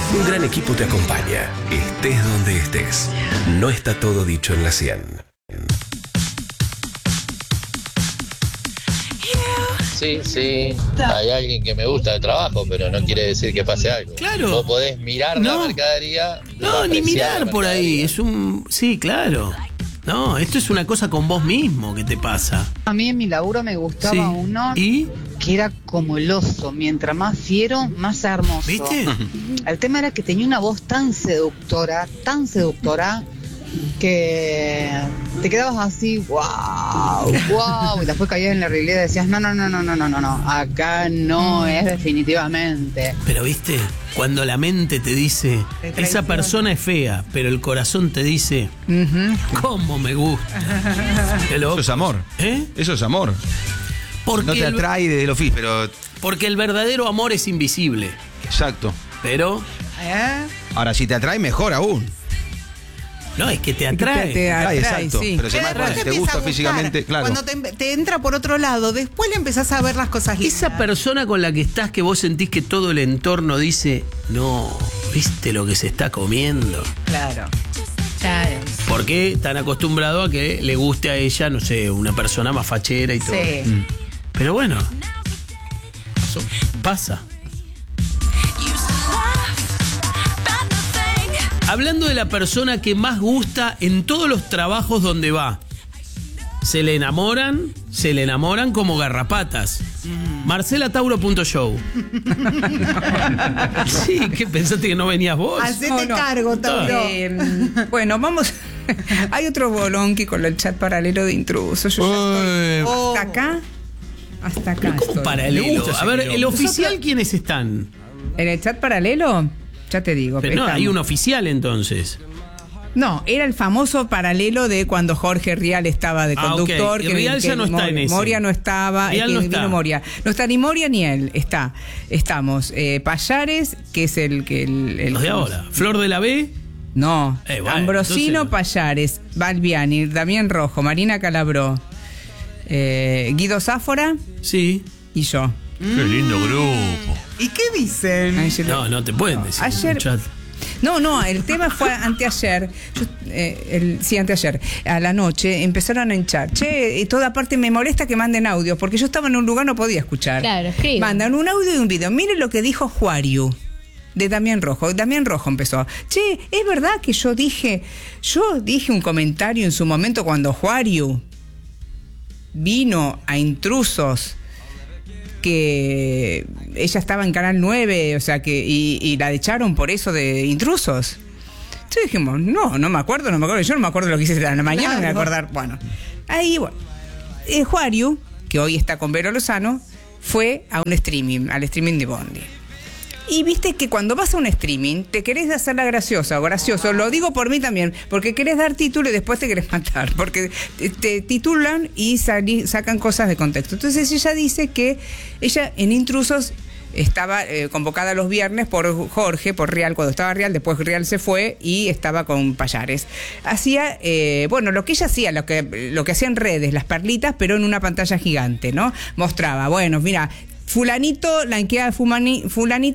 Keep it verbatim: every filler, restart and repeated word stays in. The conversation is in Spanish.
Un gran equipo te acompaña, estés donde estés. No está todo dicho en la cien. Sí, sí, hay alguien que me gusta el trabajo, pero no quiere decir que pase algo. Claro. Vos podés mirar No. la mercadería. No, ni apreciar mirar la por ahí. mercadería. Es un. Sí, claro. No, esto es una cosa con vos mismo que te pasa. A mí en mi laburo me gustaba Sí. uno ¿Y? que era como el oso, mientras más fiero, más hermoso. ¿Viste? El tema era que tenía una voz tan seductora, tan seductora, que te quedabas así, wow, wow, y después caías en la realidad y decías, no, no, no, no, no, no, no, no, acá no es definitivamente. Pero viste, cuando la mente te dice, esa persona es fea, pero el corazón te dice, ¿cómo me gusta? Qué loco. Eso es amor. ¿Eh? Eso es amor. Porque No te el, atrae desde el oficio, pero. porque el verdadero amor es invisible. Exacto. Pero, ¿Eh? Ahora, si te atrae, mejor aún. no, es que te Es que atrae. te Atrae, atrae, exacto. sí. Pero si más Después te empieza gusta a gustar. físicamente, claro. Cuando te, te entra por otro lado, después le empezás a ver las cosas lindas. Esa persona con la que estás, que vos sentís que todo el entorno dice, no, ¿viste lo que se está comiendo? Claro. Claro. ¿Por qué están acostumbrados a que le guste a ella, no sé, una persona más fachera y todo? Sí. Mm. Pero bueno, eso pasa. Hablando de la persona que más gusta en todos los trabajos donde va, se le enamoran, se le enamoran como garrapatas. Marcela Tauro punto show. Sí, ¿qué pensaste que no venías vos? Hacete No, no. cargo, Tauro. Eh, bueno, vamos. Hay otro bolonqui con el chat paralelo de intrusos. Yo ya estoy Oh. hasta acá. Hasta acá. ¿Cómo estoy. Me paralelo? gusta ese A ver, quilombo. el oficial, ¿quiénes están? ¿En el chat paralelo? Ya te digo. Pero no, estamos. hay un oficial entonces. No, era el famoso paralelo de cuando Jorge Rial estaba de Ah, conductor. ok. Y Rial ya no está Moria, en ese. Moria no estaba. Rial es que no vino está. Moria. No está ni Moria ni él. Está. Estamos. Eh, Payares, que es el que. El, el- Los de ahora. Flor de la B. No. Eh, bueno, Ambrosino, entonces- Payares, Balbiani, Damián Rojo, Marina Calabró, eh, Guido Sáfora Sí. y yo. Qué lindo grupo. ¿Y qué dicen? Ayer- No, no te pueden decir. Ayer- muchacho. No, no, el tema fue anteayer. Yo, eh, el, sí, anteayer. A la noche empezaron a hinchar. Che, y toda parte me molesta que manden audio, porque yo estaba en un lugar, no podía escuchar. Claro, escriban. Mandan un audio y un video. Miren lo que dijo Juariu, de Damián Rojo. Damián Rojo empezó. Che, es verdad que yo dije, yo dije un comentario en su momento cuando Juariu vino a Intrusos, que ella estaba en Canal nueve, o sea, que y, y la echaron por eso de Intrusos. Entonces dijimos, no, no me acuerdo, no me acuerdo. Yo no me acuerdo lo que hice a la mañana, no me voy a acordar. Bueno, ahí, bueno. Eh, Juariu, que hoy está con Vero Lozano, fue a un streaming, al streaming de Bondi. Y viste que cuando vas a un streaming, te querés hacer la graciosa o gracioso, lo digo por mí también, porque querés dar título y después te querés matar, porque te, te titulan y sali, sacan cosas de contexto. Entonces ella dice que ella en Intrusos estaba eh, convocada los viernes por Jorge, por Rial, cuando estaba Rial, después Rial se fue y estaba con Payares. Hacía, eh, bueno, lo que ella hacía, lo que, lo que hacía en redes, las perlitas, pero en una pantalla gigante, ¿no? Mostraba, bueno, mira, fulanito, la enqueda de fulanito